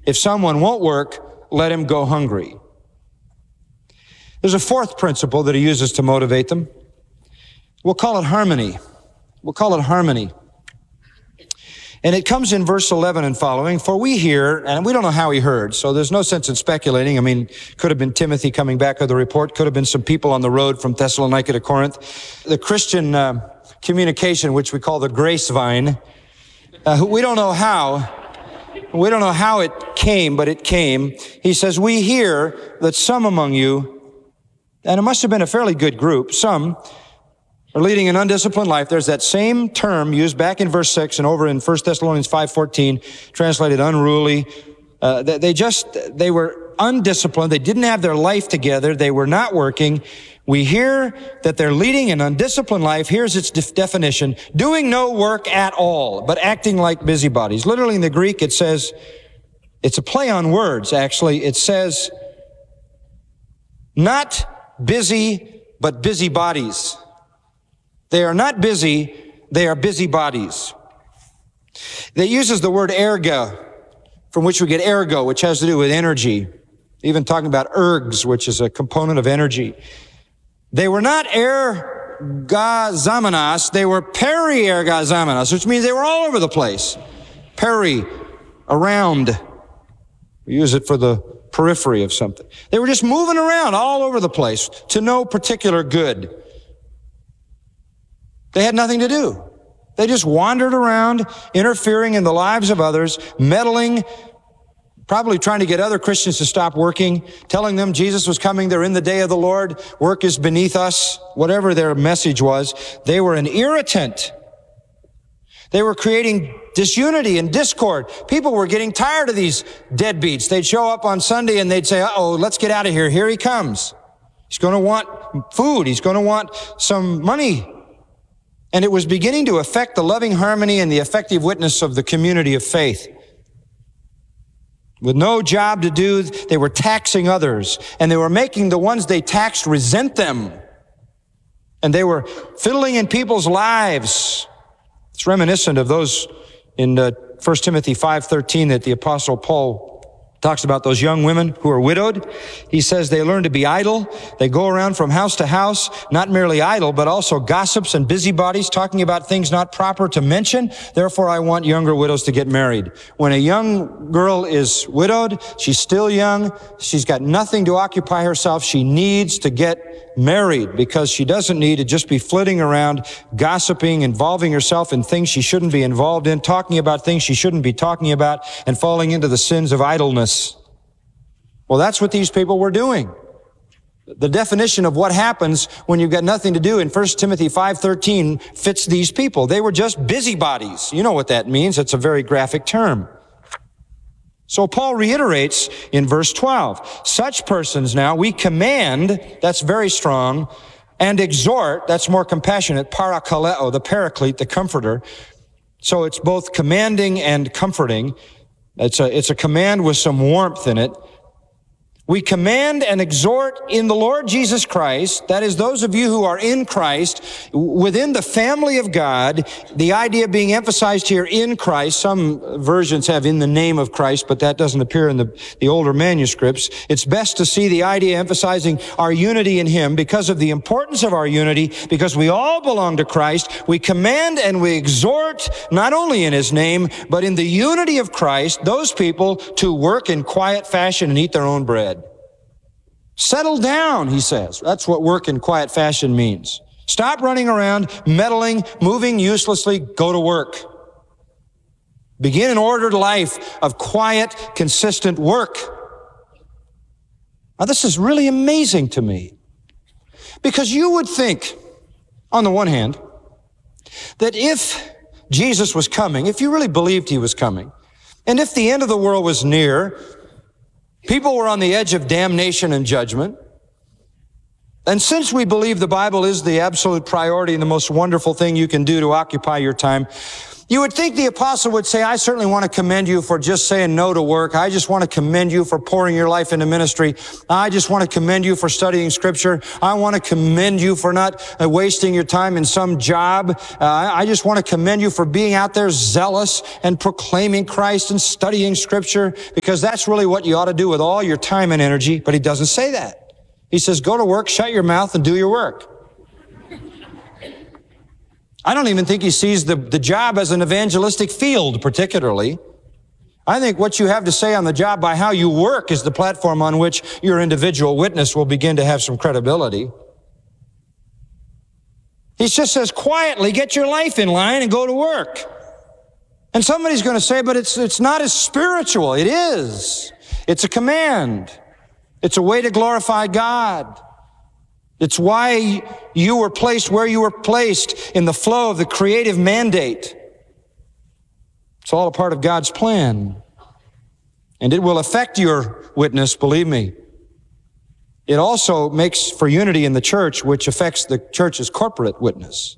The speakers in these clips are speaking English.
If someone won't work, let him go hungry. There's a fourth principle that he uses to motivate them. We'll call it harmony. We'll call it harmony. And it comes in verse 11 and following. For we hear, and we don't know how he heard, so there's no sense in speculating. I mean, could have been Timothy coming back with the report, could have been some people on the road from Thessalonica to Corinth. The Christian communication, which we call the grace vine, we don't know how. We don't know how it came, but it came. He says, we hear that some among you, and it must have been a fairly good group, some are leading an undisciplined life. There's that same term used back in verse 6 and over in 1 Thessalonians 5:14, translated unruly. They were undisciplined. They didn't have their life together. They were not working. We hear that they're leading an undisciplined life. Here's its definition: doing no work at all, but acting like busybodies. Literally in the Greek, it says, it's a play on words, actually. It says, not busy, but busybodies. They are not busy, they are busybodies. It uses the word erga, from which we get ergo, which has to do with energy. Even talking about ergs, which is a component of energy. They were not ergazamenos, they were periergazamenos, which means they were all over the place. Peri, around. We use it for the periphery of something. They were just moving around all over the place to no particular good. They had nothing to do. They just wandered around, interfering in the lives of others, meddling, probably trying to get other Christians to stop working, telling them Jesus was coming, they're in the day of the Lord, work is beneath us, whatever their message was. They were an irritant. They were creating disunity and discord. People were getting tired of these deadbeats. They'd show up on Sunday and they'd say, uh-oh, let's get out of here. Here he comes. He's going to want food. He's going to want some money. And it was beginning to affect the loving harmony and the effective witness of the community of faith. With no job to do, they were taxing others, and they were making the ones they taxed resent them. And they were fiddling in people's lives. It's reminiscent of those in 1 Timothy 5:13 that the Apostle Paul talks about, those young women who are widowed. He says they learn to be idle. They go around from house to house, not merely idle, but also gossips and busybodies, talking about things not proper to mention. Therefore, I want younger widows to get married. When a young girl is widowed, she's still young. She's got nothing to occupy herself. She needs to get married because she doesn't need to just be flitting around, gossiping, involving herself in things she shouldn't be involved in, talking about things she shouldn't be talking about, and falling into the sins of idleness. Well, that's what these people were doing. The definition of what happens when you've got nothing to do in 1 Timothy 5:13 fits these people. They were just busybodies. You know what that means. It's a very graphic term. So Paul reiterates in verse 12, such persons now we command, that's very strong, and exhort, that's more compassionate, parakaleo, the paraclete, the comforter. So it's both commanding and comforting. It's a command with some warmth in it. We command and exhort in the Lord Jesus Christ, that is, those of you who are in Christ, within the family of God, the idea being emphasized here in Christ. Some versions have in the name of Christ, but that doesn't appear in the older manuscripts. It's best to see the idea emphasizing our unity in Him because of the importance of our unity, because we all belong to Christ. We command and we exhort, not only in His name, but in the unity of Christ, those people to work in quiet fashion and eat their own bread. Settle down, he says. That's what work in quiet fashion means. Stop running around, meddling, moving uselessly, go to work. Begin an ordered life of quiet, consistent work. Now, this is really amazing to me, because you would think, on the one hand, that if Jesus was coming, if you really believed He was coming, and if the end of the world was near, people were on the edge of damnation and judgment. And since we believe the Bible is the absolute priority and the most wonderful thing you can do to occupy your time, You would think the apostle would say, I certainly want to commend you for just saying no to work. I just want to commend you for pouring your life into ministry. I just want to commend you for studying Scripture. I want to commend you for not wasting your time in some job. I just want to commend you for being out there zealous and proclaiming Christ and studying Scripture, because that's really what you ought to do with all your time and energy. But he doesn't say that. He says, go to work, shut your mouth, and do your work. I don't even think he sees the job as an evangelistic field particularly. I think what you have to say on the job by how you work is the platform on which your individual witness will begin to have some credibility. He just says, quietly get your life in line and go to work. And somebody's going to say, but it's not as spiritual. It is. It's a command. It's a way to glorify God. It's why you were placed where you were placed in the flow of the creative mandate. It's all a part of God's plan. And it will affect your witness, believe me. It also makes for unity in the church, which affects the church's corporate witness.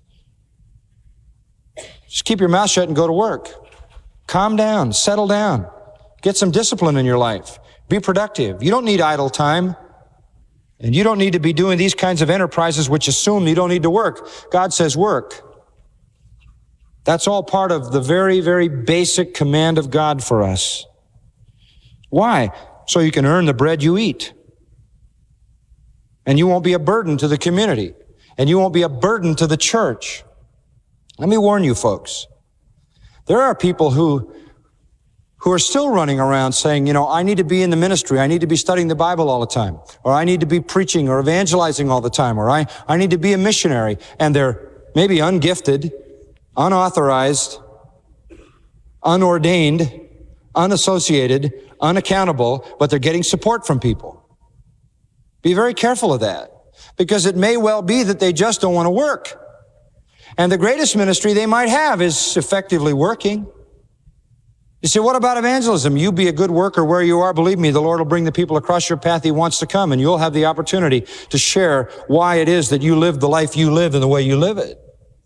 Just keep your mouth shut and go to work. Calm down, settle down. Get some discipline in your life. Be productive. You don't need idle time. And you don't need to be doing these kinds of enterprises which assume you don't need to work. God says work. That's all part of the very, very basic command of God for us. Why? So you can earn the bread you eat. And you won't be a burden to the community. And you won't be a burden to the church. Let me warn you folks. There are people who are still running around saying, I need to be in the ministry. I need to be studying the Bible all the time. Or I need to be preaching or evangelizing all the time. Or I need to be a missionary. And they're maybe ungifted, unauthorized, unordained, unassociated, unaccountable, but they're getting support from people. Be very careful of that, because it may well be that they just don't want to work. And the greatest ministry they might have is effectively working. You say, what about evangelism? You be a good worker where you are. Believe me, the Lord will bring the people across your path He wants to come, and you'll have the opportunity to share why it is that you live the life you live and the way you live it.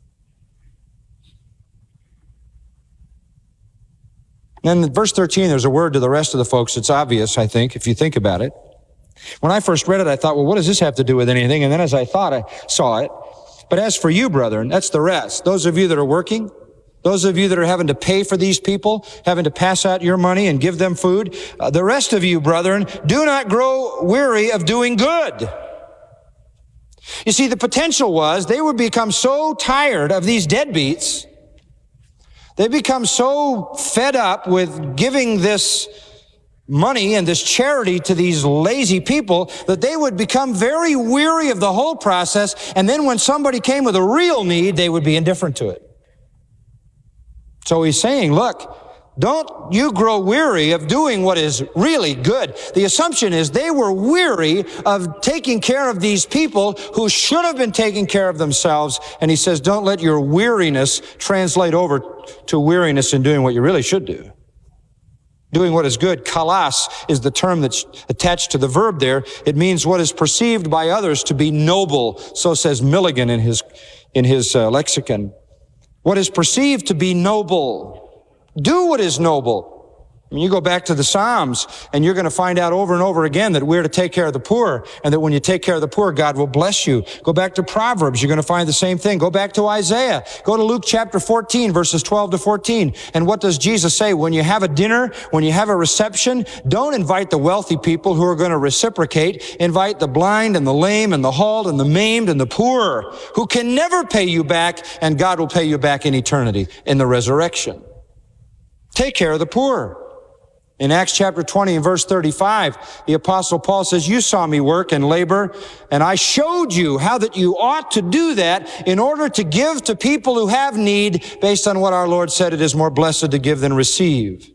And in verse 13, there's a word to the rest of the folks. It's obvious, I think, if you think about it. When I first read it, I thought, well, what does this have to do with anything? And then as I thought, I saw it. But as for you, brethren, that's the rest. Those of you that are working, those of you that are having to pay for these people, having to pass out your money and give them food, the rest of you, brethren, do not grow weary of doing good. You see, the potential was they would become so tired of these deadbeats. They become so fed up with giving this money and this charity to these lazy people that they would become very weary of the whole process. And then when somebody came with a real need, they would be indifferent to it. So he's saying, look, don't you grow weary of doing what is really good. The assumption is they were weary of taking care of these people who should have been taking care of themselves. And he says, don't let your weariness translate over to weariness in doing what you really should do. Doing what is good. Kalos is the term that's attached to the verb there. It means what is perceived by others to be noble. So says Milligan in his lexicon. What is perceived to be noble. Do what is noble. I mean, you go back to the Psalms, and you're going to find out over and over again that we're to take care of the poor, and that when you take care of the poor, God will bless you. Go back to Proverbs, you're going to find the same thing. Go back to Isaiah. Go to Luke chapter 14, verses 12 to 14. And what does Jesus say? When you have a dinner, when you have a reception, don't invite the wealthy people who are going to reciprocate. Invite the blind and the lame and the halt and the maimed and the poor, who can never pay you back, and God will pay you back in eternity, in the resurrection. Take care of the poor. In Acts chapter 20 and verse 35, the apostle Paul says, you saw me work and labor, and I showed you how that you ought to do that in order to give to people who have need, based on what our Lord said, it is more blessed to give than receive.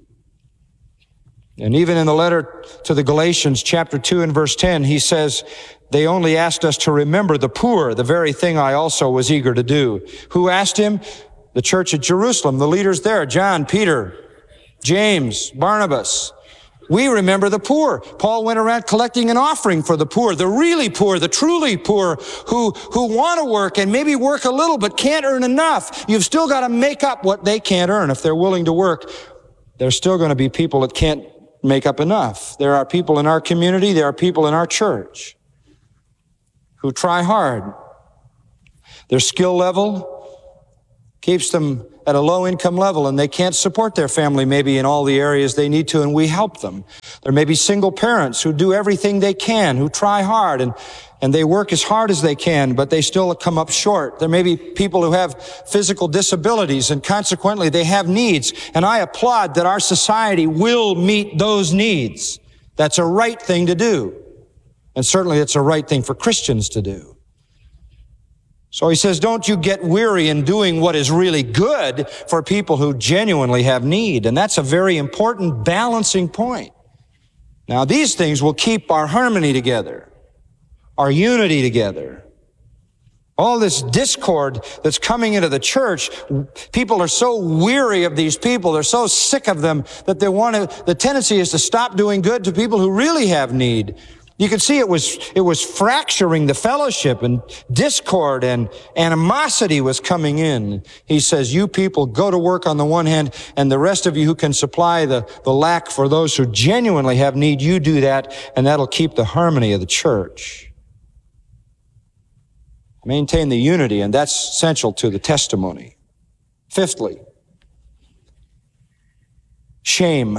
And even in the letter to the Galatians chapter 2 and verse 10, he says, they only asked us to remember the poor, the very thing I also was eager to do. Who asked him? The church at Jerusalem, the leaders there, John, Peter, James, Barnabas. We remember the poor. Paul went around collecting an offering for the poor, the really poor, the truly poor, who want to work and maybe work a little but can't earn enough. You've still got to make up what they can't earn. If they're willing to work, there's still going to be people that can't make up enough. There are people in our community, there are people in our church who try hard. Their skill level keeps them at a low income level, and they can't support their family maybe in all the areas they need to, and we help them. There may be single parents who do everything they can, who try hard, and they work as hard as they can, but they still come up short. There may be people who have physical disabilities, and consequently they have needs, and I applaud that our society will meet those needs. That's a right thing to do, and certainly it's a right thing for Christians to do. So he says, don't you get weary in doing what is really good for people who genuinely have need. And that's a very important balancing point. Now, these things will keep our harmony together, our unity together. All this discord that's coming into the church, people are so weary of these people, they're so sick of them that the tendency is to stop doing good to people who really have need. You can see it was fracturing the fellowship, and discord and animosity was coming in. He says, you people go to work on the one hand, and the rest of you who can supply the lack for those who genuinely have need, you do that, and that'll keep the harmony of the church. Maintain the unity, and that's essential to the testimony. Fifthly, shame.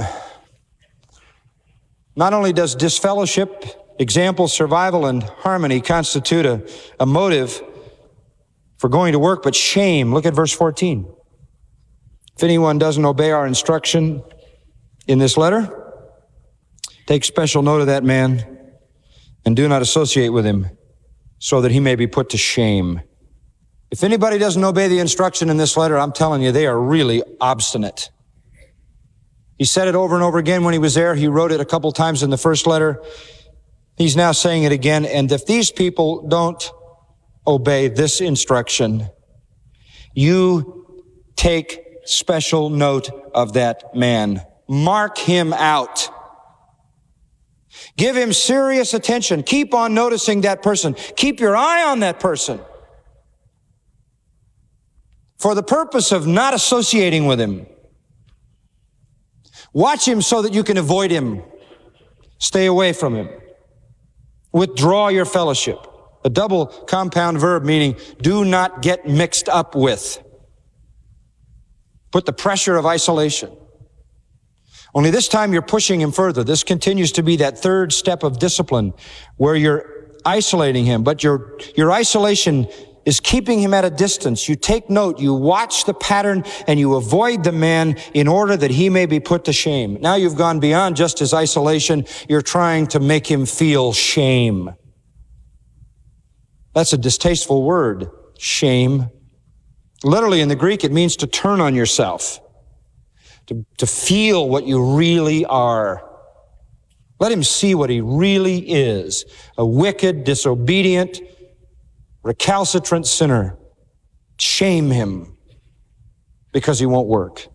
Not only does disfellowship, example, survival, and harmony constitute a motive for going to work, but shame. Look at verse 14. If anyone doesn't obey our instruction in this letter, take special note of that man and do not associate with him, so that he may be put to shame. If anybody doesn't obey the instruction in this letter, I'm telling you, they are really obstinate. He said it over and over again when he was there. He wrote it a couple times in the first letter. He's now saying it again. And if these people don't obey this instruction, you take special note of that man. Mark him out. Give him serious attention. Keep on noticing that person. Keep your eye on that person for the purpose of not associating with him. Watch him so that you can avoid him. Stay away from him. Withdraw your fellowship. A double compound verb meaning do not get mixed up with. Put the pressure of isolation. Only this time you're pushing him further. This continues to be that third step of discipline where you're isolating him, but your isolation is keeping him at a distance. You take note, you watch the pattern, and you avoid the man in order that he may be put to shame. Now you've gone beyond just his isolation. You're trying to make him feel shame. That's a distasteful word, shame. Literally in the Greek, it means to turn on yourself, to feel what you really are. Let him see what he really is, a wicked, disobedient, recalcitrant sinner. Shame him because he won't work.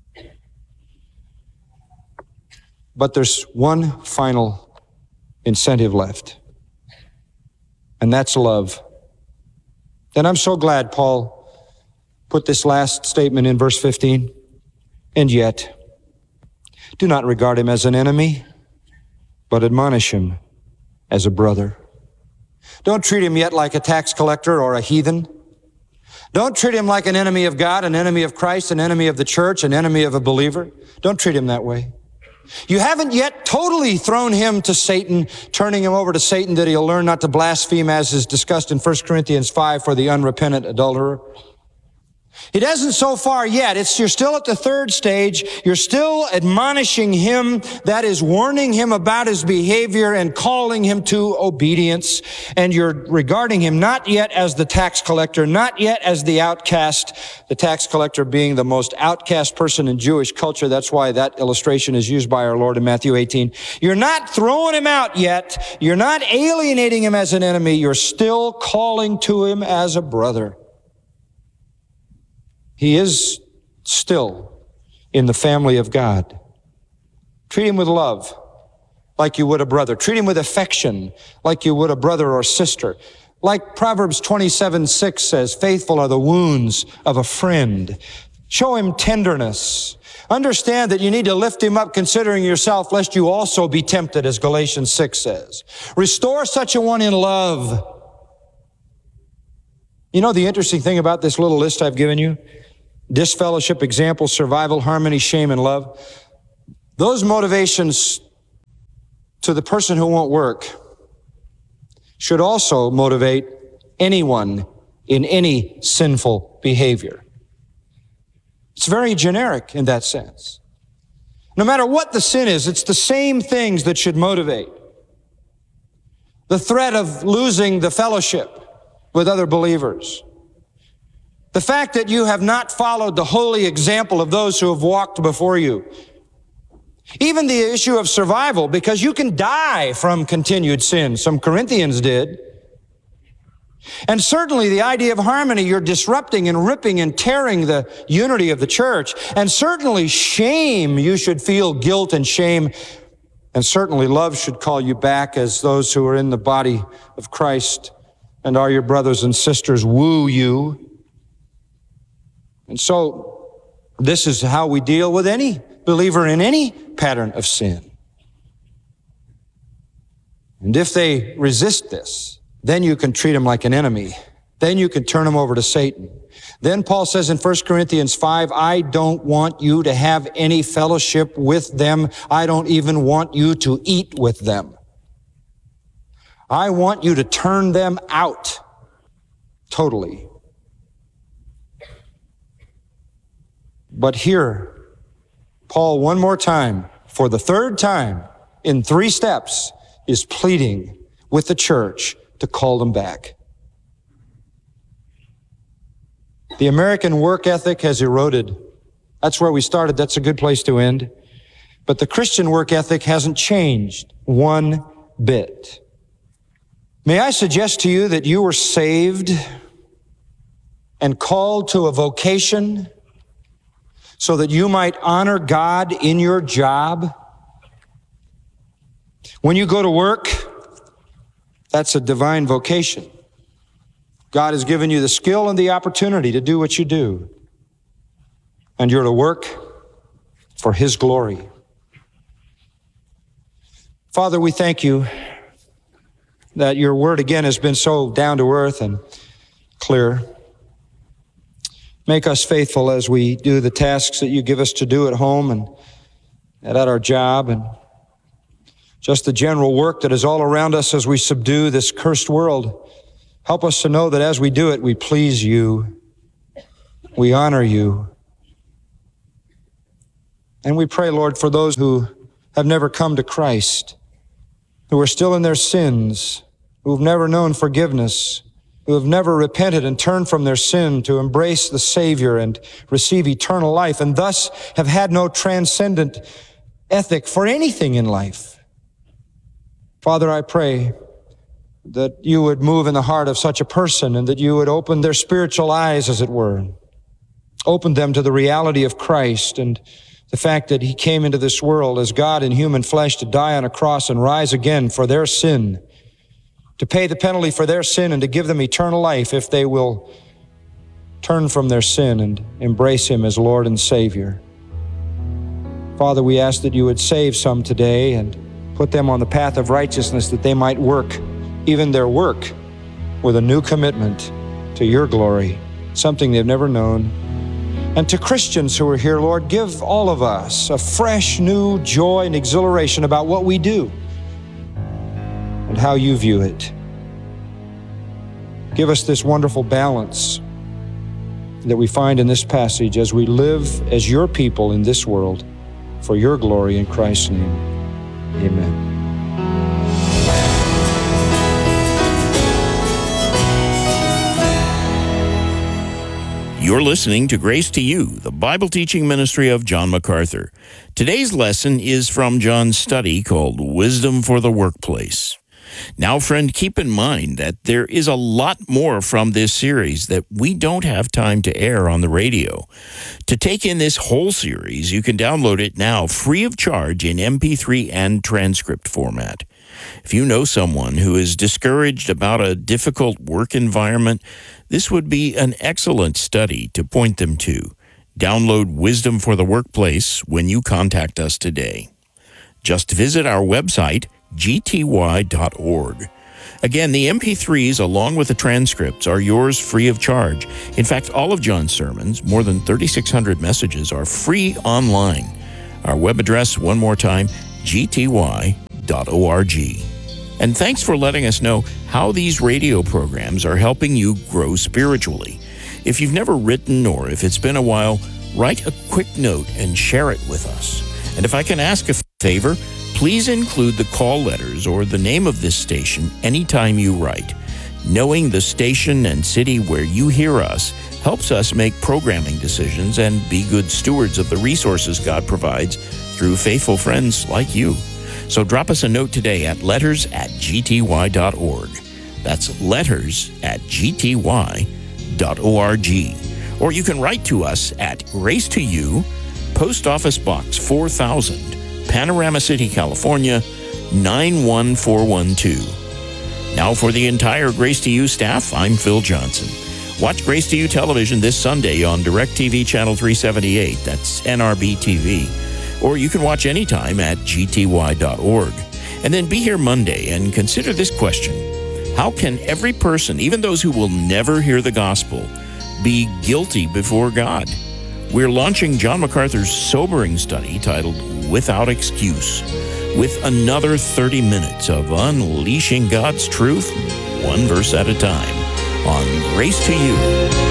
But there's one final incentive left, and that's love. And I'm so glad Paul put this last statement in verse 15. And yet, do not regard him as an enemy, but admonish him as a brother. Don't treat him yet like a tax collector or a heathen. Don't treat him like an enemy of God, an enemy of Christ, an enemy of the church, an enemy of a believer. Don't treat him that way. You haven't yet totally thrown him to Satan, turning him over to Satan that he'll learn not to blaspheme, as is discussed in 1 Corinthians 5 for the unrepentant adulterer. It hasn't so far yet. You're still at the third stage. You're still admonishing him, that is, warning him about his behavior and calling him to obedience. And you're regarding him not yet as the tax collector, not yet as the outcast, the tax collector being the most outcast person in Jewish culture. That's why that illustration is used by our Lord in Matthew 18. You're not throwing him out yet. You're not alienating him as an enemy. You're still calling to him as a brother. He is still in the family of God. Treat him with love, like you would a brother. Treat him with affection, like you would a brother or sister. Like Proverbs 27:6 says, faithful are the wounds of a friend. Show him tenderness. Understand that you need to lift him up, considering yourself, lest you also be tempted, as Galatians 6 says. Restore such a one in love. You know the interesting thing about this little list I've given you? Disfellowship, example, survival, harmony, shame, and love. Those motivations to the person who won't work should also motivate anyone in any sinful behavior. It's very generic in that sense. No matter what the sin is, it's the same things that should motivate. The threat of losing the fellowship with other believers. The fact that you have not followed the holy example of those who have walked before you. Even the issue of survival, because you can die from continued sin. Some Corinthians did. And certainly the idea of harmony, you're disrupting and ripping and tearing the unity of the church. And certainly shame, you should feel guilt and shame. And certainly love should call you back as those who are in the body of Christ and are your brothers and sisters woo you. And so this is how we deal with any believer in any pattern of sin. And if they resist this, then you can treat them like an enemy. Then you can turn them over to Satan. Then Paul says in 1 Corinthians 5, I don't want you to have any fellowship with them. I don't even want you to eat with them. I want you to turn them out totally. But here, Paul, one more time, for the third time, in 3 steps, is pleading with the church to call them back. The American work ethic has eroded. That's where we started. That's a good place to end. But the Christian work ethic hasn't changed one bit. May I suggest to you that you were saved and called to a vocation so that you might honor God in your job? When you go to work, that's a divine vocation. God has given you the skill and the opportunity to do what you do. And you're to work for His glory. Father, we thank you that your word again has been so down to earth and clear. Make us faithful as we do the tasks that you give us to do at home and at our job, and just the general work that is all around us as we subdue this cursed world. Help us to know that as we do it, we please you, we honor you. And we pray, Lord, for those who have never come to Christ, who are still in their sins, who have never known forgiveness, who have never repented and turned from their sin to embrace the Savior and receive eternal life, and thus have had no transcendent ethic for anything in life. Father, I pray that you would move in the heart of such a person and that you would open their spiritual eyes, as it were. Open them to the reality of Christ and the fact that He came into this world as God in human flesh to die on a cross and rise again for their sin, to pay the penalty for their sin and to give them eternal life if they will turn from their sin and embrace Him as Lord and Savior. Father, we ask that you would save some today and put them on the path of righteousness, that they might work, even their work, with a new commitment to your glory, something they've never known. And to Christians who are here, Lord, give all of us a fresh, new joy and exhilaration about what we do and how you view it. Give us this wonderful balance that we find in this passage as we live as your people in this world for your glory in Christ's name. Amen. You're listening to Grace to You, the Bible teaching ministry of John MacArthur. Today's lesson is from John's study called Wisdom for the Workplace. Now, friend, keep in mind that there is a lot more from this series that we don't have time to air on the radio. To take in this whole series, you can download it now free of charge in MP3 and transcript format. If you know someone who is discouraged about a difficult work environment, this would be an excellent study to point them to. Download Wisdom for the Workplace when you contact us today. Just visit our website, gty.org. Again, the MP3s along with the transcripts are yours free of charge. In fact, all of John's sermons, more than 3,600 messages, are free online. Our web address, one more time, gty.org. And thanks for letting us know how these radio programs are helping you grow spiritually. If you've never written or if it's been a while, write a quick note and share it with us. And if I can ask a favor, please include the call letters or the name of this station anytime you write. Knowing the station and city where you hear us helps us make programming decisions and be good stewards of the resources God provides through faithful friends like you. So drop us a note today at letters@gty.org. That's letters@gty.org. Or you can write to us at Grace to You, Post Office Box 4000, Panorama City, California, 91412. Now for the entire Grace to You staff, I'm Phil Johnson. Watch Grace to You television this Sunday on DirecTV Channel 378. That's NRB TV. Or you can watch anytime at gty.org. And then be here Monday and consider this question. How can every person, even those who will never hear the gospel, be guilty before God? We're launching John MacArthur's sobering study titled Without Excuse, with another 30 minutes of unleashing God's truth, one verse at a time, on Grace to You.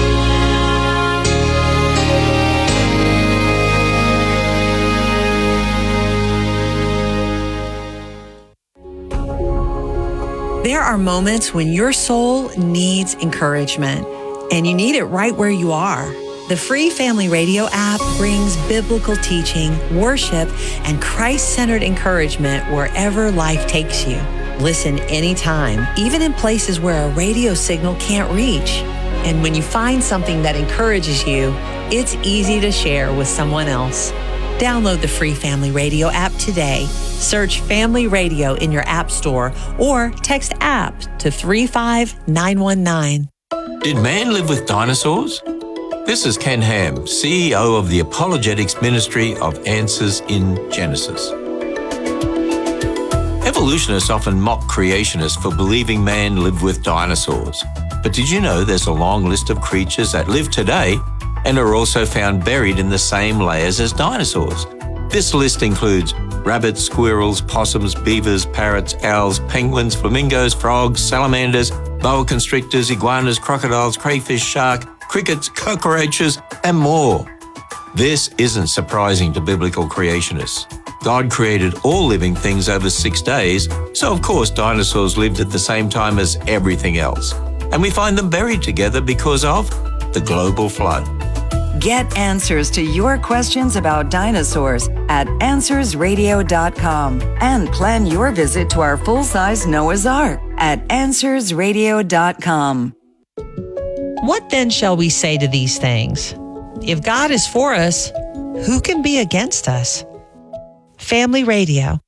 There are moments when your soul needs encouragement, and you need it right where you are. The free Family Radio app brings biblical teaching, worship, and Christ-centered encouragement wherever life takes you. Listen anytime, even in places where a radio signal can't reach. And when you find something that encourages you, it's easy to share with someone else. Download the free Family Radio app today. Search Family Radio in your app store or text APP to 35919. Did man live with dinosaurs? This is Ken Ham, CEO of the Apologetics Ministry of Answers in Genesis. Evolutionists often mock creationists for believing man lived with dinosaurs. But did you know there's a long list of creatures that live today and are also found buried in the same layers as dinosaurs? This list includes rabbits, squirrels, possums, beavers, parrots, owls, penguins, flamingos, frogs, salamanders, boa constrictors, iguanas, crocodiles, crayfish, shark, crickets, cockroaches, and more. This isn't surprising to biblical creationists. God created all living things over 6 days, so of course dinosaurs lived at the same time as everything else. And we find them buried together because of the global flood. Get answers to your questions about dinosaurs at AnswersRadio.com and plan your visit to our full-size Noah's Ark at AnswersRadio.com. What then shall we say to these things? If God is for us, who can be against us? Family Radio.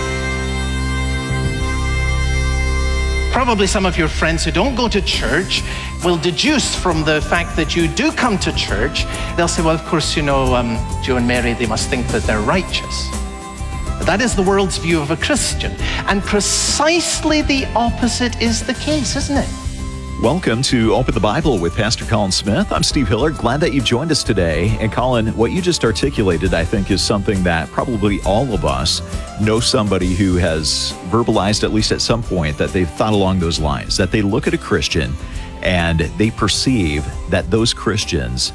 Probably some of your friends who don't go to church will deduce from the fact that you do come to church, they'll say, well, of course, Joe and Mary, they must think that they're righteous. That is the world's view of a Christian. And precisely the opposite is the case, isn't it? Welcome to Open the Bible with Pastor Colin Smith. I'm Steve Hiller. Glad that you've joined us today. And Colin, what you just articulated, I think, is something that probably all of us know somebody who has verbalized, at least at some point, that they've thought along those lines, that they look at a Christian and they perceive that those Christians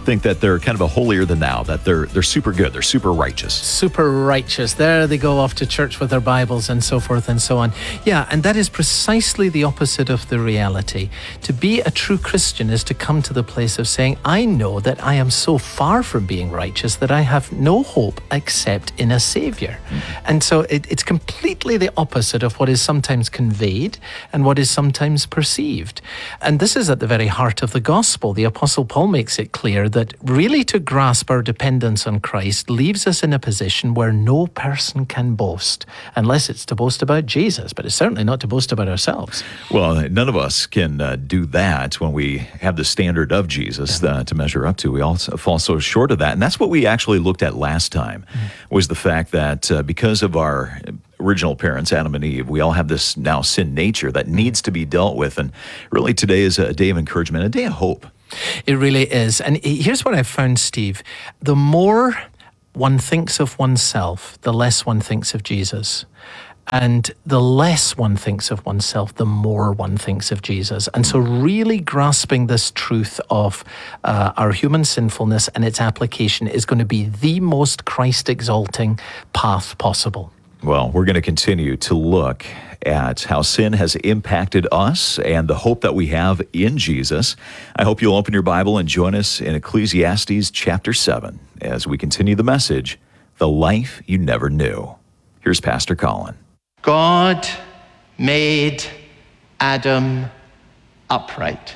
think that they're kind of a holier than thou, that they're super good, they're super righteous. Super righteous. There they go off to church with their Bibles and so forth and so on. Yeah, and that is precisely the opposite of the reality. To be a true Christian is to come to the place of saying, I know that I am so far from being righteous that I have no hope except in a Savior. And so it's completely the opposite of what is sometimes conveyed and what is sometimes perceived. And this is at the very heart of the gospel. The Apostle Paul makes it clear that really to grasp our dependence on Christ leaves us in a position where no person can boast, unless it's to boast about Jesus, but it's certainly not to boast about ourselves. Well, none of us can do that when we have the standard of Jesus to measure up to. We all fall so short of that. And that's what we actually looked at last time, was the fact that because of our original parents, Adam and Eve, we all have this now sin nature that needs to be dealt with. And really today is a day of encouragement, a day of hope. It really is. And here's what I've found, Steve. The more one thinks of oneself, the less one thinks of Jesus. And the less one thinks of oneself, the more one thinks of Jesus. And so really grasping this truth of our human sinfulness and its application is going to be the most Christ-exalting path possible. Well, we're going to continue to look at how sin has impacted us and the hope that we have in Jesus. I hope you'll open your Bible and join us in Ecclesiastes chapter 7 as we continue the message, The Life You Never Knew. Here's Pastor Colin. God made Adam upright.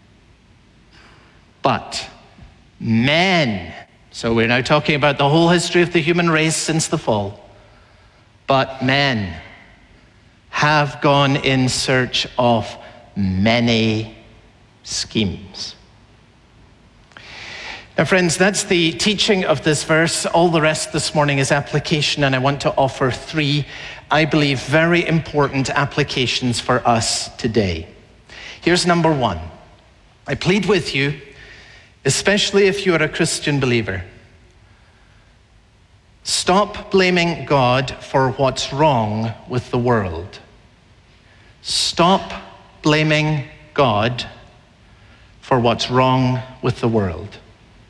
But men, so we're now talking about the whole history of the human race since the fall, but men have gone in search of many schemes. Now, friends, that's the teaching of this verse. All the rest this morning is application, and I want to offer three, I believe, very important applications for us today. Here's number one. I plead with you, especially if you are a Christian believer, stop blaming God for what's wrong with the world. Stop blaming God for what's wrong with the world.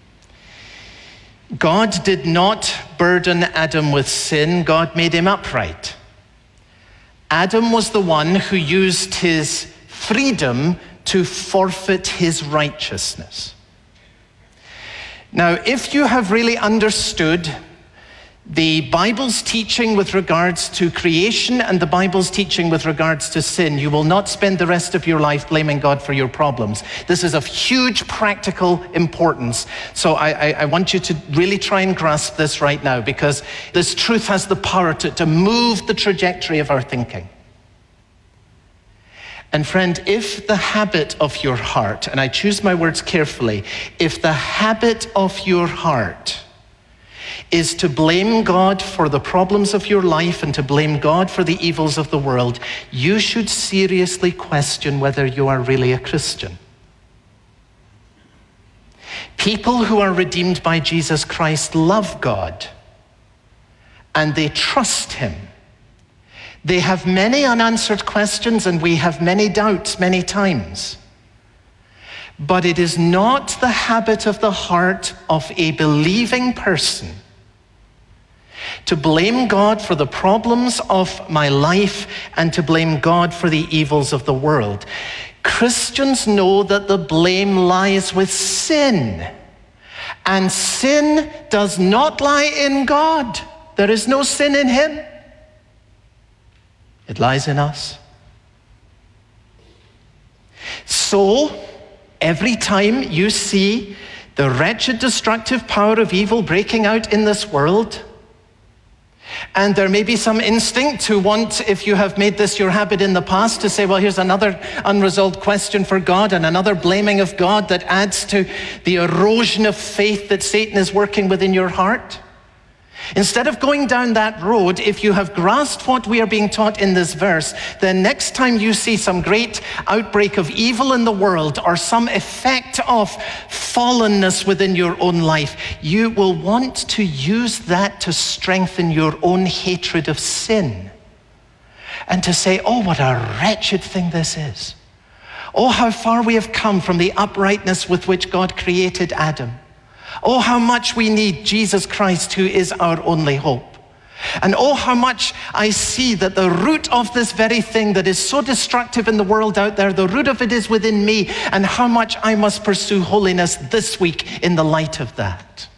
God did not burden Adam with sin. God made him upright. Adam was the one who used his freedom to forfeit his righteousness. Now, if you have really understood the Bible's teaching with regards to creation and the Bible's teaching with regards to sin, you will not spend the rest of your life blaming God for your problems. This is of huge practical importance. So I want you to really try and grasp this right now, because this truth has the power to move the trajectory of our thinking. And friend, if the habit of your heart, and I choose my words carefully, if the habit of your heart is to blame God for the problems of your life and to blame God for the evils of the world, you should seriously question whether you are really a Christian. People who are redeemed by Jesus Christ love God and they trust him. They have many unanswered questions and we have many doubts many times. But it is not the habit of the heart of a believing person to blame God for the problems of my life and to blame God for the evils of the world. Christians know that the blame lies with sin. And sin does not lie in God. There is no sin in him. It lies in us. So, every time you see the wretched, destructive power of evil breaking out in this world, and there may be some instinct to want, if you have made this your habit in the past, to say, well, here's another unresolved question for God and another blaming of God that adds to the erosion of faith that Satan is working within your heart. Instead of going down that road, if you have grasped what we are being taught in this verse, then next time you see some great outbreak of evil in the world or some effect of fallenness within your own life, you will want to use that to strengthen your own hatred of sin and to say, oh, what a wretched thing this is. Oh, how far we have come from the uprightness with which God created Adam. Oh, how much we need Jesus Christ, who is our only hope. And oh, how much I see that the root of this very thing that is so destructive in the world out there, the root of it is within me, and how much I must pursue holiness this week in the light of that.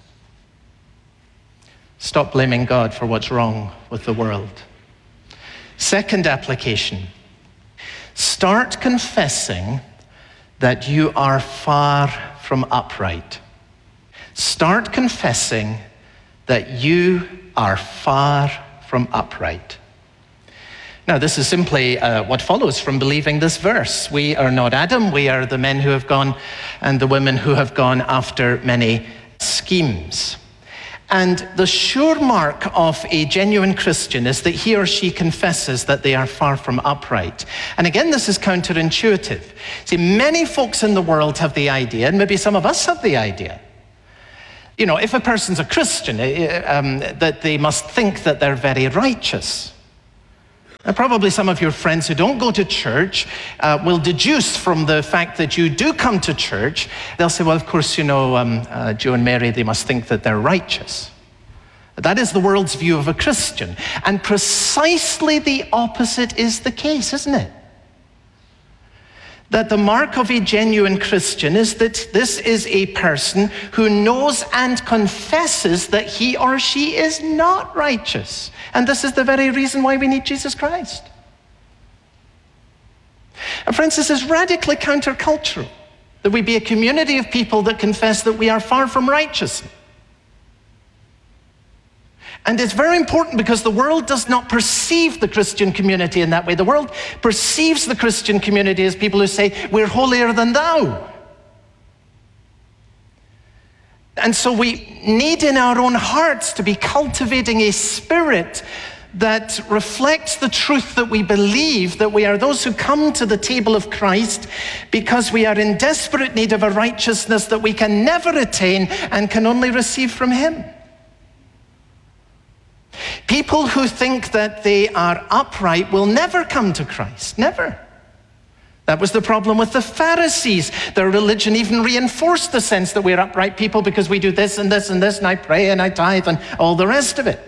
Stop blaming God for what's wrong with the world. Second application, start confessing that you are far from upright. Start confessing that you are far from upright. Now, this is simply what follows from believing this verse. We are not Adam, we are the men who have gone and the women who have gone after many schemes. And the sure mark of a genuine Christian is that he or she confesses that they are far from upright. And again, this is counterintuitive. See, many folks in the world have the idea, and maybe some of us have the idea, you know, if a person's a Christian, that they must think that they're very righteous. And probably some of your friends who don't go to church will deduce from the fact that you do come to church, they'll say, well, of course, you know, Joe and Mary, they must think that they're righteous. That is the world's view of a Christian. And precisely the opposite is the case, isn't it? That the mark of a genuine Christian is that this is a person who knows and confesses that he or she is not righteous. And this is the very reason why we need Jesus Christ. And friends, this is radically countercultural, that we be a community of people that confess that we are far from righteous. And it's very important because the world does not perceive the Christian community in that way. The world perceives the Christian community as people who say, we're holier than thou. And so we need in our own hearts to be cultivating a spirit that reflects the truth that we believe, that we are those who come to the table of Christ because we are in desperate need of a righteousness that we can never attain and can only receive from Him. People who think that they are upright will never come to Christ, never. That was the problem with the Pharisees. Their religion even reinforced the sense that we're upright people because we do this and this and this, and I pray and I tithe and all the rest of it.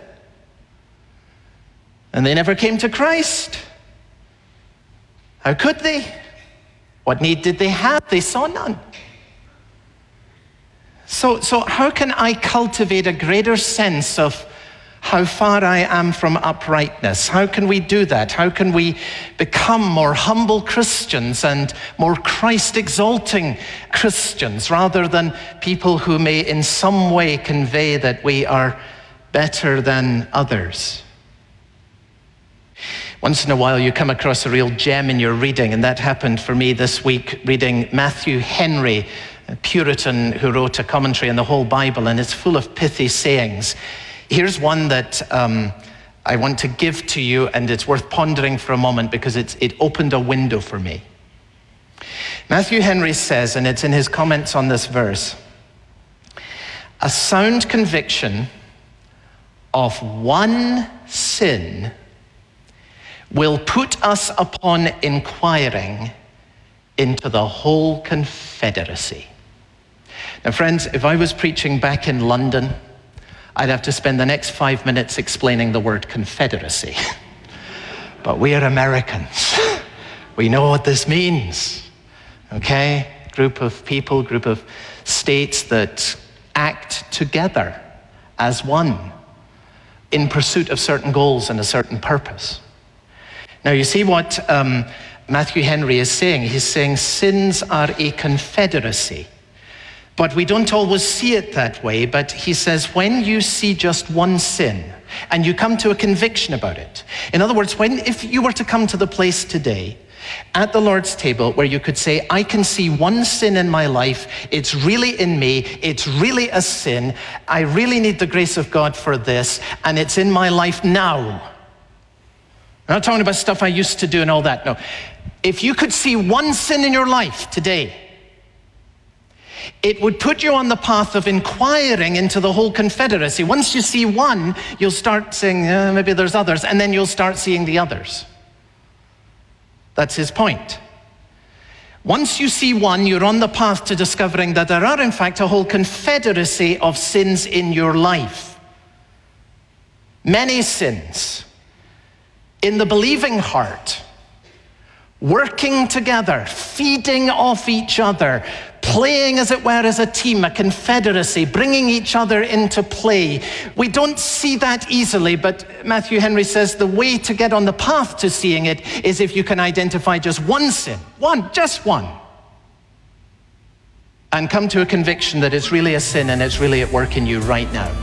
And they never came to Christ. How could they? What need did they have? They saw none. So how can I cultivate a greater sense of how far I am from uprightness? How can we do that? How can we become more humble Christians and more Christ-exalting Christians rather than people who may in some way convey that we are better than others? Once in a while you come across a real gem in your reading, and that happened for me this week reading Matthew Henry, a Puritan who wrote a commentary on the whole Bible, and it's full of pithy sayings. Here's one that I want to give to you, and it's worth pondering for a moment because it opened a window for me. Matthew Henry says, and it's in his comments on this verse, a sound conviction of one sin will put us upon inquiring into the whole confederacy. Now, friends, if I was preaching back in London, I'd have to spend the next 5 minutes explaining the word confederacy. But we are Americans. We know what this means. Okay? Group of people, group of states that act together as one in pursuit of certain goals and a certain purpose. Now, you see what Matthew Henry is saying. He's saying sins are a confederacy. But we don't always see it that way. But he says, when you see just one sin and you come to a conviction about it, in other words, if you were to come to the place today at the Lord's table where you could say, I can see one sin in my life, it's really in me, it's really a sin, I really need the grace of God for this, and it's in my life now. I'm not talking about stuff I used to do and all that, no. If you could see one sin in your life today, it would put you on the path of inquiring into the whole confederacy. Once you see one, you'll start saying, maybe there's others, and then you'll start seeing the others. That's his point. Once you see one, you're on the path to discovering that there are, in fact, a whole confederacy of sins in your life. Many sins in the believing heart, working together, feeding off each other, playing, as it were, as a team, a confederacy, bringing each other into play. We don't see that easily, but Matthew Henry says the way to get on the path to seeing it is if you can identify just one sin, just one, and come to a conviction that it's really a sin and it's really at work in you right now.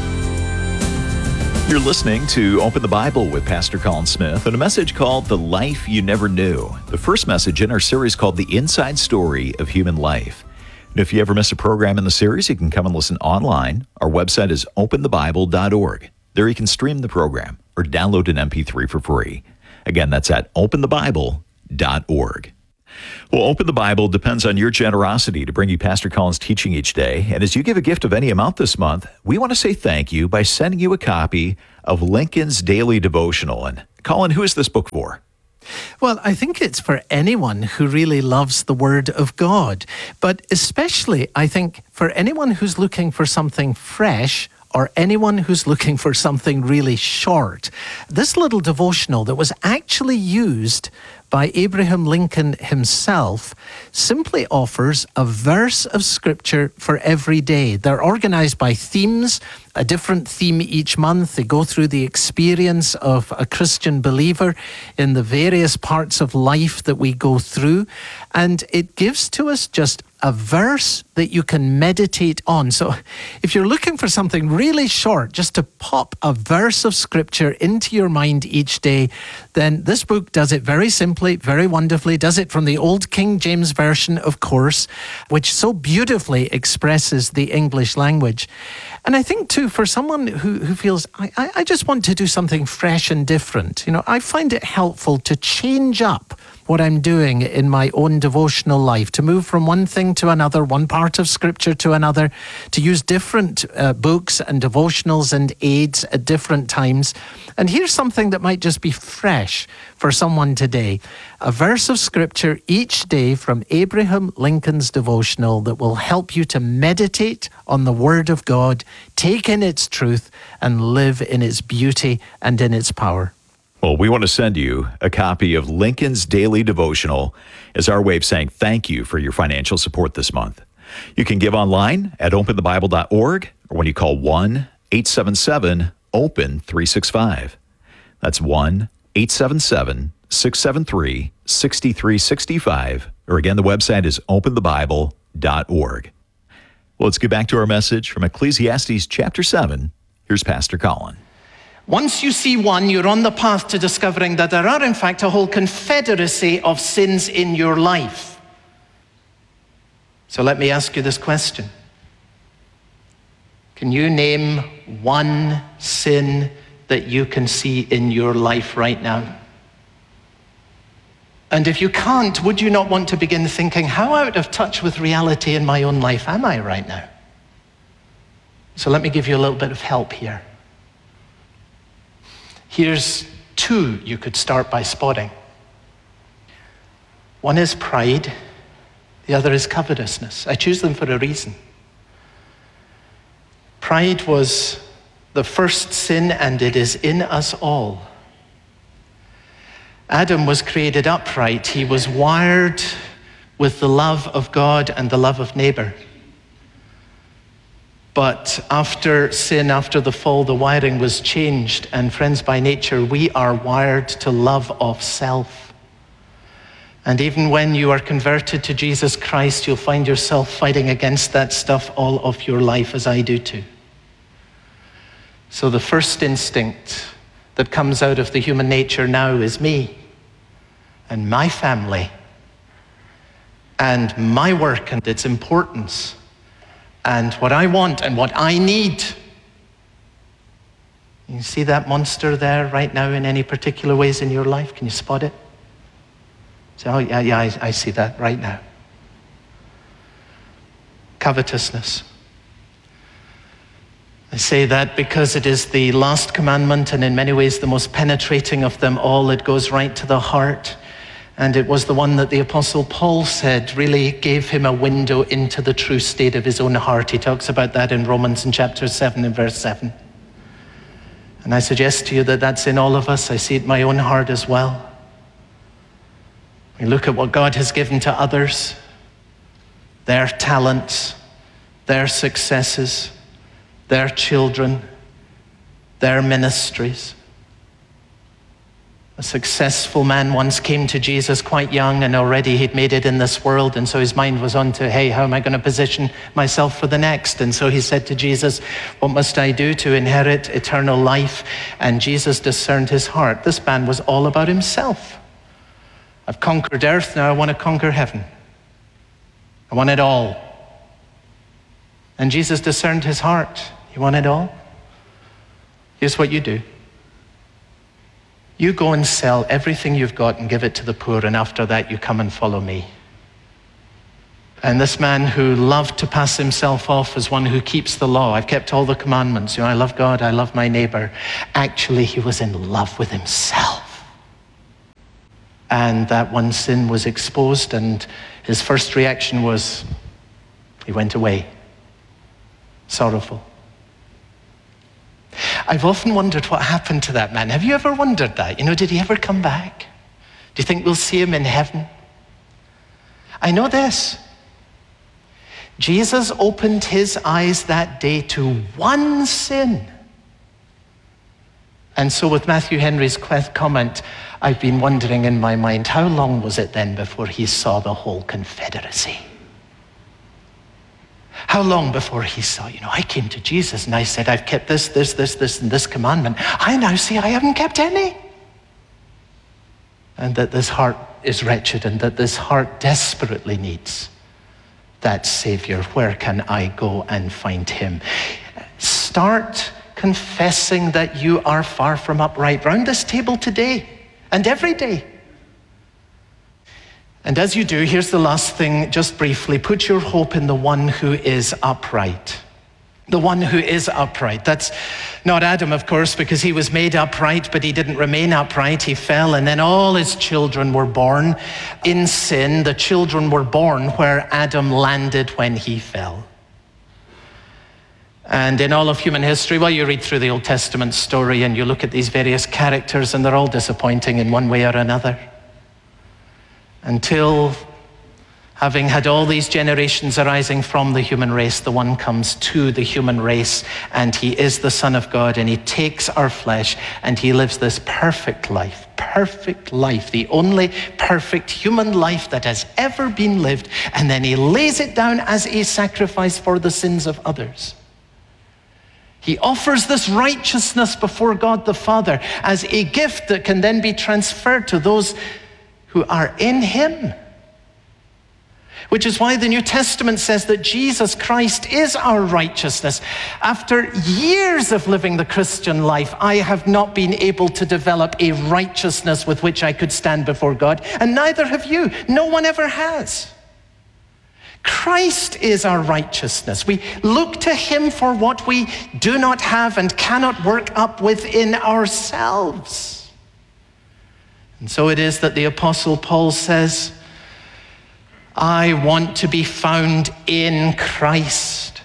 You're listening to Open the Bible with Pastor Colin Smith and a message called The Life You Never Knew, the first message in our series called The Inside Story of Human Life. And if you ever miss a program in the series, you can come and listen online. Our website is openthebible.org. There you can stream the program or download an MP3 for free. Again, that's at openthebible.org. Well, Open the Bible depends on your generosity to bring you Pastor Colin's teaching each day. And as you give a gift of any amount this month, we want to say thank you by sending you a copy of Lincoln's Daily Devotional. And Colin, who is this book for? Well, I think it's for anyone who really loves the Word of God. But especially, I think, for anyone who's looking for something fresh or anyone who's looking for something really short. This little devotional that was actually used by Abraham Lincoln himself simply offers a verse of Scripture for every day. They're organized by themes, a different theme each month. They go through the experience of a Christian believer in the various parts of life that we go through. And it gives to us just a verse that you can meditate on. So if you're looking for something really short, just to pop a verse of Scripture into your mind each day, then this book does it very simply, very wonderfully, does it from the Old King James Version, of course, which so beautifully expresses the English language. And I think, too, for someone who feels, I just want to do something fresh and different, I find it helpful to change up what I'm doing in my own devotional life, to move from one thing to another, one part of Scripture to another, to use different books and devotionals and aids at different times. And here's something that might just be fresh for someone today. A verse of Scripture each day from Abraham Lincoln's devotional that will help you to meditate on the Word of God, take in its truth, and live in its beauty and in its power. Well, we want to send you a copy of Lincoln's Daily Devotional as our way of saying thank you for your financial support this month. You can give online at openthebible.org or when you call 1-877-OPEN-365. That's 1-877-673-6365. Or again, the website is openthebible.org. Well, let's get back to our message from Ecclesiastes chapter 7. Here's Pastor Colin. Once you see one, you're on the path to discovering that there are, in fact, a whole confederacy of sins in your life. So let me ask you this question. Can you name one sin that you can see in your life right now? And if you can't, would you not want to begin thinking, how out of touch with reality in my own life am I right now? So let me give you a little bit of help here. Here's two you could start by spotting. One is pride, the other is covetousness. I choose them for a reason. Pride was the first sin, and it is in us all. Adam was created upright. He was wired with the love of God and the love of neighbor. But after sin, after the fall, the wiring was changed. And friends, by nature, we are wired to love of self. And even when you are converted to Jesus Christ, you'll find yourself fighting against that stuff all of your life, as I do too. So the first instinct that comes out of the human nature now is me and my family and my work and its importance and what I want and what I need. You see that monster there right now in any particular ways in your life? Can you spot it? Say, oh, yeah, I see that right now. Covetousness. I say that because it is the last commandment and in many ways the most penetrating of them all. It goes right to the heart. And it was the one that the Apostle Paul said really gave him a window into the true state of his own heart. He talks about that in Romans in chapter 7 and verse 7. And I suggest to you that that's in all of us. I see it in my own heart as well. We look at what God has given to others, their talents, their successes, their children, their ministries. A successful man once came to Jesus quite young, and already he'd made it in this world, and so his mind was on to, hey, how am I going to position myself for the next? And so he said to Jesus, what must I do to inherit eternal life? And Jesus discerned his heart. This man was all about himself. I've conquered earth, now I want to conquer heaven. I want it all. And Jesus discerned his heart. You want it all? Here's what you do. You go and sell everything you've got and give it to the poor, and after that you come and follow me. And this man who loved to pass himself off as one who keeps the law, I've kept all the commandments, I love God, I love my neighbor. Actually, he was in love with himself. And that one sin was exposed, and his first reaction was, he went away, sorrowful. I've often wondered what happened to that man. Have you ever wondered that? Did he ever come back? Do you think we'll see him in heaven? I know this. Jesus opened his eyes that day to one sin. And so with Matthew Henry's comment, I've been wondering in my mind, how long was it then before he saw the whole confederacy? How long before he saw, I came to Jesus and I said, I've kept this, and this commandment. I now see I haven't kept any. And that this heart is wretched, and that this heart desperately needs that Savior. Where can I go and find him? Start confessing that you are far from upright round this table today and every day. And as you do, here's the last thing, just briefly. Put your hope in the one who is upright. The one who is upright. That's not Adam, of course, because he was made upright, but he didn't remain upright. He fell, and then all his children were born in sin. The children were born where Adam landed when he fell. And in all of human history, you read through the Old Testament story and you look at these various characters, and they're all disappointing in one way or another. Until, having had all these generations arising from the human race, the one comes to the human race, and he is the Son of God, and he takes our flesh, and he lives this perfect life, the only perfect human life that has ever been lived, and then he lays it down as a sacrifice for the sins of others. He offers this righteousness before God the Father as a gift that can then be transferred to those who are in him. Which is why the New Testament says that Jesus Christ is our righteousness. After years of living the Christian life, I have not been able to develop a righteousness with which I could stand before God, and neither have you. No one ever has. Christ is our righteousness. We look to him for what we do not have and cannot work up within ourselves. And so it is that the Apostle Paul says, I want to be found in Christ.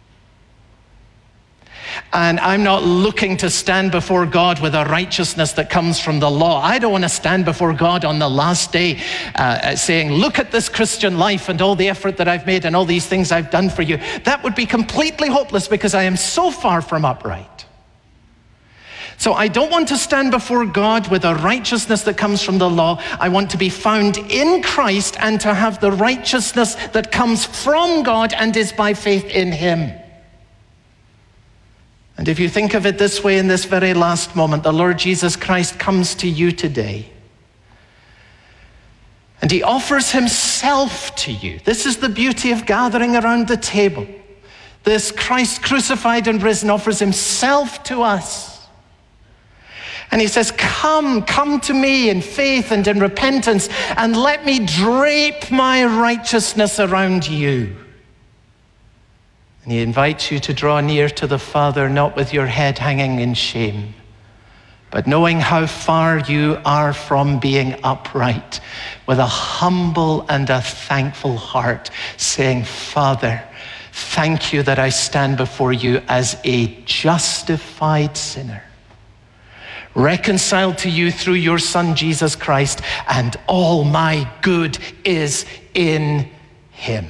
And I'm not looking to stand before God with a righteousness that comes from the law. I don't want to stand before God on the last day saying, look at this Christian life and all the effort that I've made and all these things I've done for you. That would be completely hopeless because I am so far from upright. So I don't want to stand before God with a righteousness that comes from the law. I want to be found in Christ and to have the righteousness that comes from God and is by faith in him. And if you think of it this way, in this very last moment, the Lord Jesus Christ comes to you today. And he offers himself to you. This is the beauty of gathering around the table. This Christ crucified and risen offers himself to us. And he says, come to me in faith and in repentance, and let me drape my righteousness around you. And he invites you to draw near to the Father, not with your head hanging in shame, but knowing how far you are from being upright, with a humble and a thankful heart, saying, Father, thank you that I stand before you as a justified sinner, reconciled to you through your Son, Jesus Christ, and all my good is in him.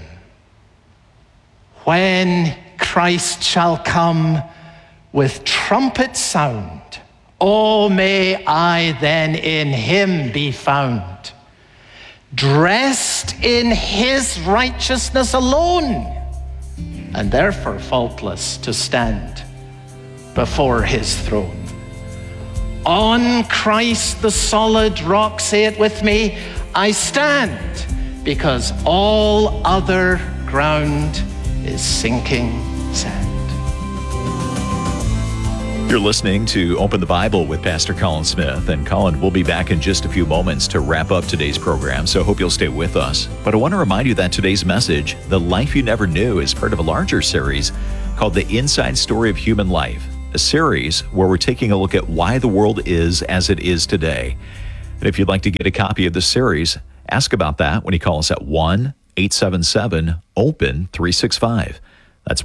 When Christ shall come with trumpet sound, oh, may I then in him be found, dressed in his righteousness alone, and therefore faultless to stand before his throne. On Christ the solid rock, say it with me, I stand, because all other ground is sinking sand. You're listening to Open the Bible with Pastor Colin Smith. And Colin, we'll be back in just a few moments to wrap up today's program, so I hope you'll stay with us. But I want to remind you that today's message, The Life You Never Knew, is part of a larger series called The Inside Story of Human Life, a series where we're taking a look at why the world is as it is today. And if you'd like to get a copy of the series, ask about that when you call us at 1-877-OPEN-365. That's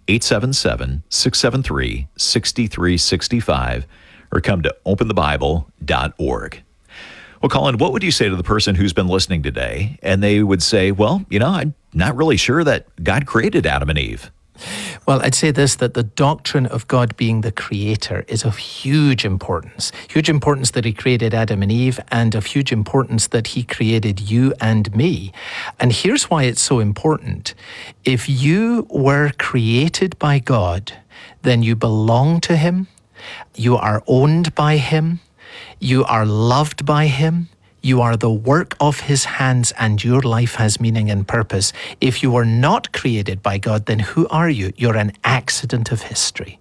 1-877-673-6365, or come to openthebible.org. Well, Colin, what would you say to the person who's been listening today and they would say, well, I'm not really sure that God created Adam and Eve? Well, I'd say this, that the doctrine of God being the creator is of huge importance that he created Adam and Eve, and of huge importance that he created you and me. And here's why it's so important. If you were created by God, then you belong to him, you are owned by him, you are loved by him, you are the work of his hands, and your life has meaning and purpose. If you were not created by God, then who are you? You're an accident of history.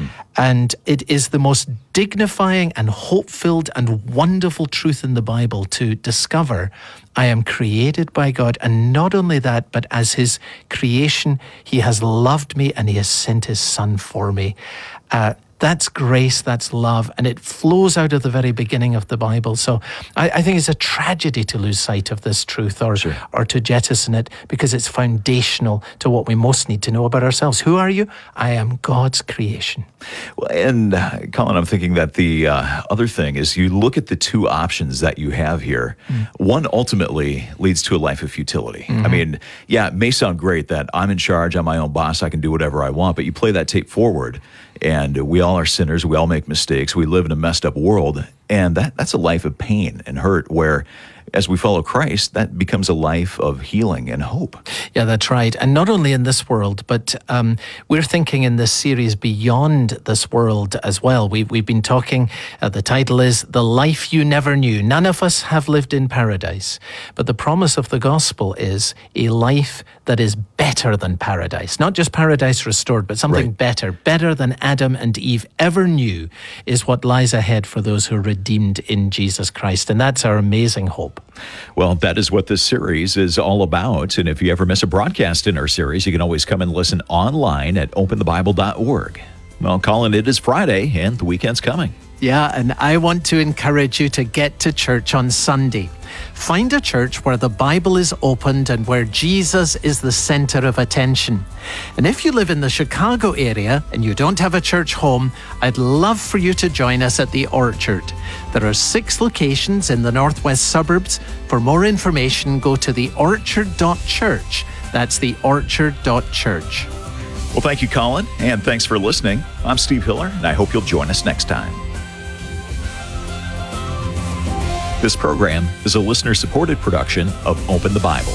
And it is the most dignifying and hope-filled and wonderful truth in the Bible to discover I am created by God. And not only that, but as his creation, he has loved me and he has sent his Son for me. That's grace, that's love, and it flows out of the very beginning of the Bible. So I think it's a tragedy to lose sight of this truth or to jettison it, because it's foundational to what we most need to know about ourselves. Who are you? I am God's creation. Well, and Colin, I'm thinking that the other thing is you look at the two options that you have here. One ultimately leads to a life of futility. I mean, yeah, it may sound great that I'm in charge, I'm my own boss, I can do whatever I want, but you play that tape forward, and we all are sinners, we all make mistakes, we live in a messed up world, and that's a life of pain and hurt, where as we follow Christ, that becomes a life of healing and hope. Yeah, that's right. And not only in this world, but we're thinking in this series beyond this world as well. We've been talking, the title is The Life You Never Knew. None of us have lived in paradise, but the promise of the gospel is a life that is better than paradise. Not just paradise restored, but something better than Adam and Eve ever knew, is what lies ahead for those who are redeemed in Jesus Christ. And that's our amazing hope. Well, that is what this series is all about. And if you ever miss a broadcast in our series, you can always come and listen online at openthebible.org. Well, Colin, it is Friday and the weekend's coming. Yeah, and I want to encourage you to get to church on Sunday. Find a church where the Bible is opened and where Jesus is the center of attention. And if you live in the Chicago area and you don't have a church home, I'd love for you to join us at the Orchard. There are 6 locations in the northwest suburbs. For more information, go to theorchard.church. That's theorchard.church. Well, thank you, Colin, and thanks for listening. I'm Steve Hiller, and I hope you'll join us next time. This program is a listener-supported production of Open the Bible.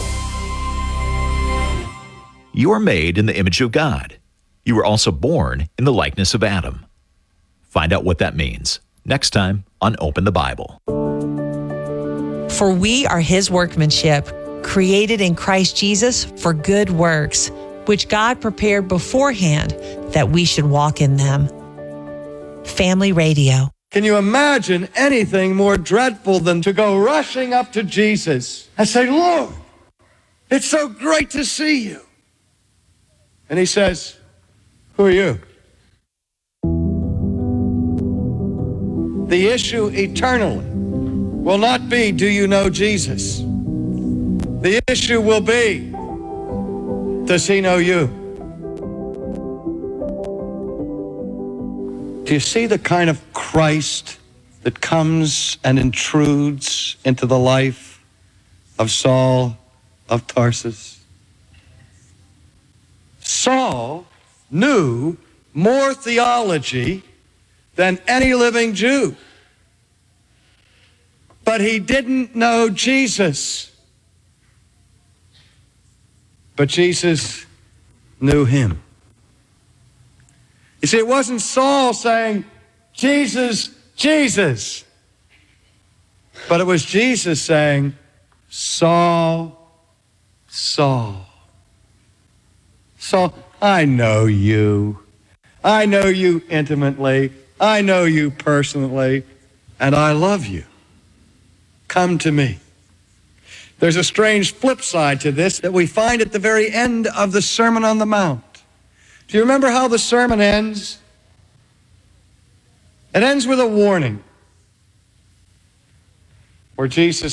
You are made in the image of God. You were also born in the likeness of Adam. Find out what that means next time on Open the Bible. For we are his workmanship, created in Christ Jesus for good works, which God prepared beforehand that we should walk in them. Family Radio. Can you imagine anything more dreadful than to go rushing up to Jesus and say, Lord, it's so great to see you. And he says, who are you? The issue eternally will not be, do you know Jesus? The issue will be, does he know you? Do you see the kind of Christ that comes and intrudes into the life of Saul of Tarsus? Saul knew more theology than any living Jew, but he didn't know Jesus. But Jesus knew him. You see, it wasn't Saul saying, Jesus, Jesus. But it was Jesus saying, Saul, Saul. Saul, I know you. I know you intimately. I know you personally. And I love you. Come to me. There's a strange flip side to this that we find at the very end of the Sermon on the Mount. Do you remember how the sermon ends? It ends with a warning where Jesus